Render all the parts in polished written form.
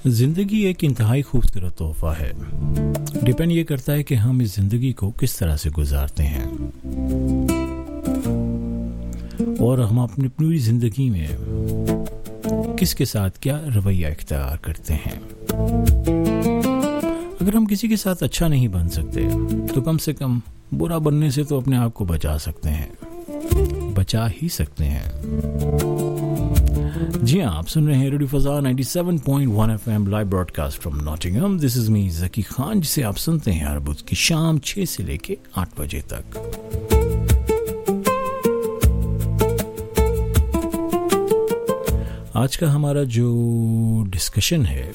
ज़िंदगी एक इंतहाई खूबसूरत तोहफ़ा है। डिपेंड ये करता है कि हम इस ज़िंदगी को किस तरह से गुजारते हैं और हम अपनी पूरी ज़िंदगी में किसके साथ क्या रवैया इख्तियार करते हैं। अगर हम किसी के साथ अच्छा नहीं बन सकते तो कम से कम बुरा बनने से तो अपने आप को बचा सकते हैं, बचा ही सकते हैं। जी हाँ, आप सुन रहे हैं radio फज़ा 97.1 FM live broadcast from Nottingham. This is me Zaki Khan, जिसे आप सुनते हैं हर बुध की शाम 6 से लेके 8 बजे तक। आज का हमारा जो डिस्कशन है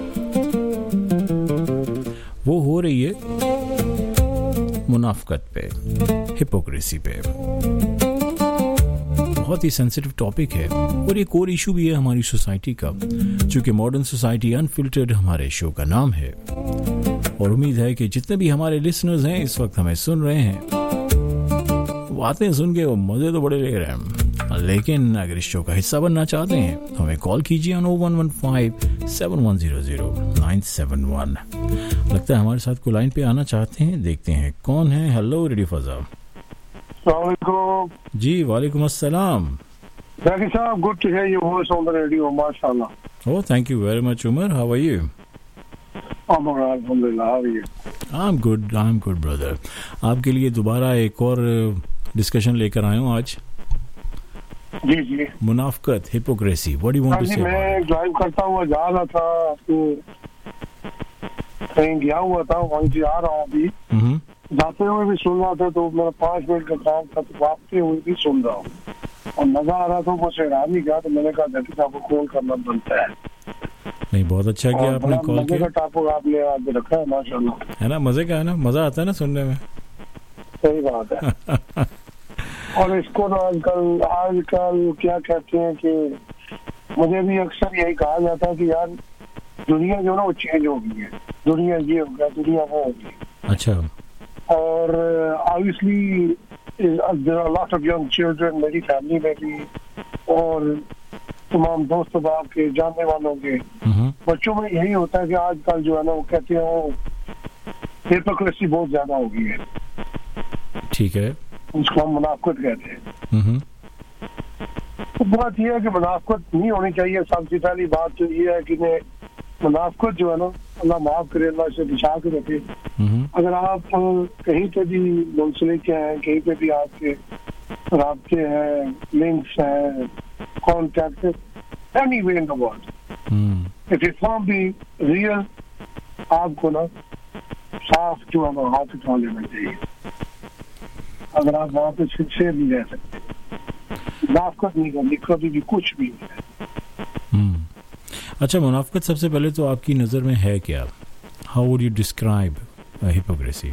वो हो रही है मुनाफकत पे, हिपोक्रेसी पे। बहुत ही सेंसिटिव टॉपिक है और एक और इशू भी है हमारी सोसाइटी का, चूंकि मॉडर्न सोसाइटी अनफिल्टर्ड हमारे शो का नाम है। और उम्मीद है कि जितने भी हमारे लिसनर्स हैं इस वक्त हमें सुन रहे हैं, बातें सुन के वो मजे तो बड़े ले रहे हैं, लेकिन अगर इस शो का हिस्सा बनना चाहते हैं तो हमें कॉल कीजिए 0115-7100-971। लगता है हमारे साथ को लाइन पे आना चाहते हैं, देखते हैं कौन है। Hello radio फज़ा। जी वालेकुम अस्सलाम। Zaki sir, good to hear your voice on the radio, mashallah. Oh, thank you very much, Umar. How are you? I'm all right, alhamdulillah. How are you? I'm good, brother. आपके लिए दोबारा एक और discussion लेकर आया हूँ आज। जी। मुनाफकत, hypocrisy, what do you want to say? मैं ड्राइव करता हुआ जा रहा था, तो कहीं गया हुआ था, वहीं से आ रहा हूँ अभी। जाते हुए भी सुन रहा था, तो मेरा 5 मिनट का काम था, तो वापसी हुई भी सुन रहा हूँ और मजा आ रहा था। मुझे हैरानी किया, तो मैंने कहा जैसे आपको कॉल करना बनता है। नहीं, बहुत अच्छा किया आपने कॉल किया। टॉपिक आपने आगे रखा है, माशाल्लाह। है ना, मजे का है ना, मजा आता है ना सुनने में। सही बात है। और इसको तो आजकल क्या कहते हैं कि मुझे भी अक्सर यही कहा जाता है कि यार दुनिया जो ना वो चेंज हो गई है, दुनिया ये हो गया, दुनिया वो हो गई। अच्छा। और obviously there are a lot of young children, मेरी फैमिली में भी और तमाम दोस्त बाप के जानने वालों के बच्चों में यही होता है कि आजकल जो है ना वो कहते हैं वो हिपोक्रेसी बहुत ज्यादा हो गई है। ठीक है, उसको हम मुनाफकत कहते हैं। तो बात यह है कि मुनाफकत नहीं होनी चाहिए। सबसे पहली बात तो ये है कि मुनाफकत जो है ना, अल्लाह माफ करे, अल्लाह से बचा के रखे। अगर आप कहीं पे भी मुंसलिक हैं, कहीं पे भी आपके राब्ते हैं, लिंक्स हैं, contact, anywhere in the world, if it can be real, आपको ना साफ जो है ना हाथ उठा लेना चाहिए। अगर आप वहाँ पे सिंसियर नहीं रह सकते, मुनाफकत नहीं करनी, कभी भी कुछ भी नहीं। अच्छा, मुनाफकत सबसे पहले तो आपकी नज़र में है क्या? How would you describe hypocrisy?